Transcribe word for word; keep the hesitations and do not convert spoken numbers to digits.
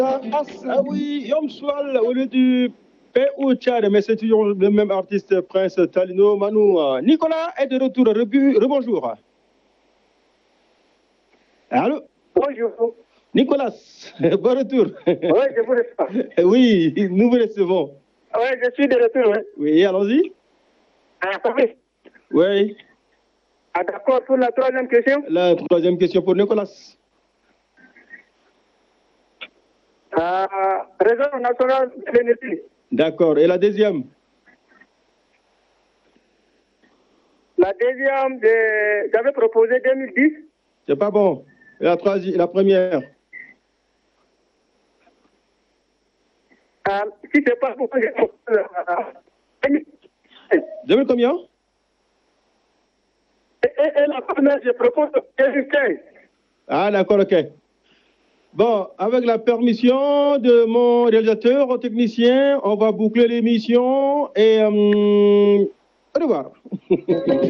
Ah oui, Yom Swal, au lieu du P ou Tchad, mais c'est toujours le même artiste, Prince Talino Manou. Nicolas est de retour. Rebu, rebonjour. Allô? Bonjour. Nicolas, bon retour. Oui, je vous reçois. Oui, nous vous recevons. Oui, je suis de retour. Oui, oui allons-y. Ah, parfait. Oui. Ah, d'accord, pour la troisième question. La troisième question pour Nicolas. Ah, réseau national de l'énergie. D'accord. Et la deuxième? La deuxième, de... j'avais proposé deux mille dix. C'est pas bon. Et la, troisième, la première? Ah, si c'est pas pourquoi j'ai proposé. deux mille combien? Et, et, et la première, je propose deux mille quinze. Ah, d'accord, ok. Bon, avec la permission de mon réalisateur, technicien, on va boucler l'émission et euh, au revoir.